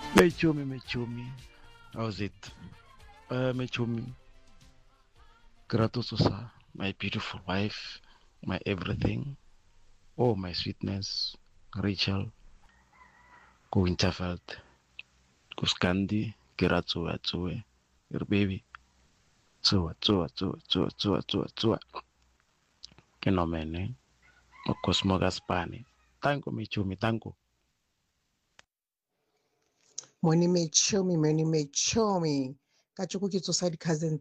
Mechomi. How's it? Mechomi. Gratososa, my beautiful wife, my everything. Oh, my sweetness. Rachel, go Winterfeld, go Scandi, Geratsoe, your baby. Tsua. Kenomene, Okosmogaspani. Tango, Mechomi, tango. Moni mechomi. Kachoko ke tsosa di-cousin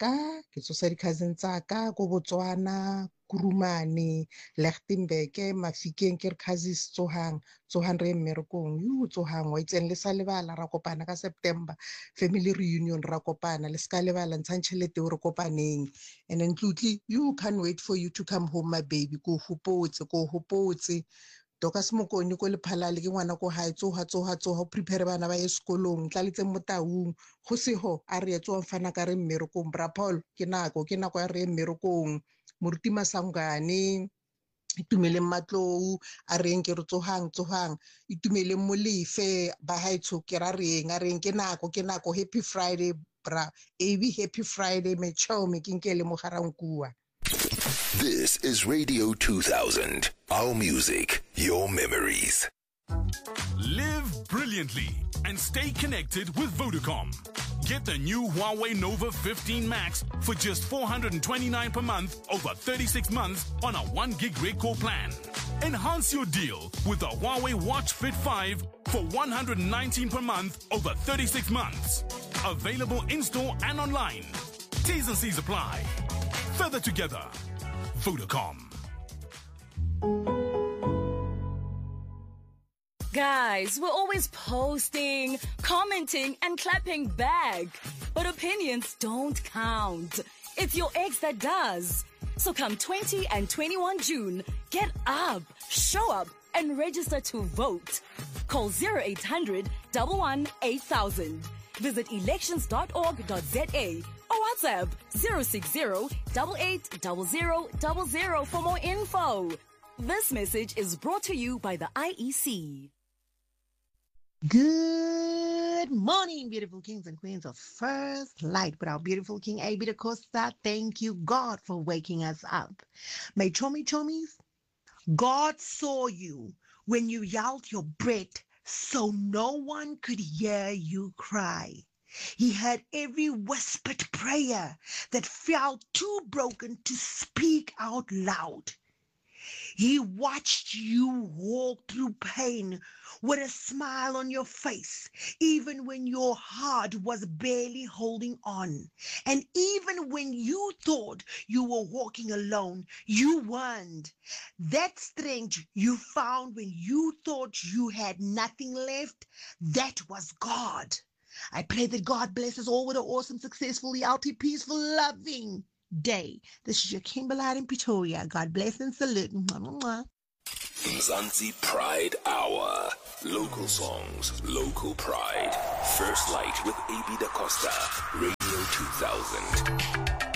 tsaka ko Botswana, Kurumane, Lichtenburg, Mafikeng ke re cousins tsohang re mmerekong. Tsohang wa itseng le sa lebala ra kopana ka September family reunion ra kopana le ska lebala ntshang tšhelete o re kopaneng and then tlotli you can't wait for you to come home my baby ko hopotse Dokas Mokoni ko Lephalale ke ngwana ko hae tsoha o prepare bana ba ye sekolong tlaletse mo taung go seho a re tsoa mfana ka re mmerekong bra Paul ke nako ya re mmerekong moruti Masangane itumeleng Matlou a reng ke re tsohang itumeleng Molefe ba haitso ke ra reng a reng ke nako happy Friday bra happy Friday mechomi ke nkele mo garankua. This is Radio 2000. Our music, your memories. Live brilliantly and stay connected with Vodacom. Get the new Huawei Nova 15 Max for just $429 per month over 36 months on a 1 gig rate core plan. Enhance your deal with the Huawei Watch Fit 5 for $119 per month over 36 months. Available in-store and online. T's and C's apply. Further together. Vodacom. Guys, we're always posting, commenting, and clapping back. But opinions don't count. It's your ex that does. So come 20 and 21 June, get up, show up, and register to vote. Call 0800 11 8000. Visit elections.org.za or WhatsApp 060-880000 for more info. This message is brought to you by the IEC. Good morning, beautiful kings and queens of First Light. But our beautiful King A.B. da Costa, thank you, God, for waking us up. My chomis, God saw you when you yelled your breath so no one could hear you cry. He heard every whispered prayer that felt too broken to speak out loud. He watched you walk through pain with a smile on your face, even when your heart was barely holding on. And even when you thought you were walking alone, you weren't. That strength you found when you thought you had nothing left, that was God. I pray that God blesses all with an awesome, successful, healthy, peaceful, loving day. This is your Kimberlite in Pretoria. God bless and salute. Mzansi Pride Hour. Local songs, local pride. First Light with A.B. da Costa. Radio 2000.